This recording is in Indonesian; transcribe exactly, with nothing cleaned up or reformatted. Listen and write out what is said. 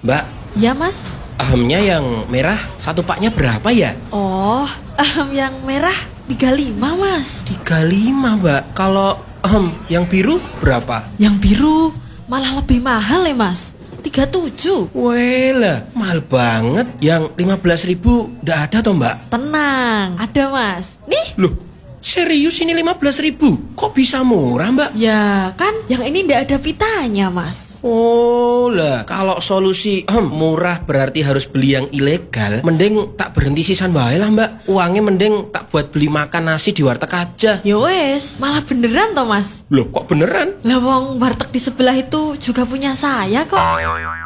Mbak, Ya mas. ahamnya yang merah satu paknya berapa ya? Oh, ahem, yang merah tiga puluh lima mas. tiga puluh lima Mbak. Kalau ahem, yang biru berapa? Yang biru malah lebih mahal ya mas, tiga puluh tujuh. Wela, mahal banget. Yang lima belas ribu nggak ada toh Mbak? Tenang, ada mas. Nih. Loh, serius ini lima belas ribu? Kok bisa murah Mbak? Ya kan, yang ini ndak ada pitanya mas. Oh lah, kalau solusi ehm, murah berarti harus beli yang ilegal. Mending tak berhenti sisan wae lah Mbak. Uangnya mending tak buat beli makan nasi di warteg aja. Ya wes, malah beneran toh mas. Loh kok beneran? Lah wong warteg di sebelah itu juga punya saya kok.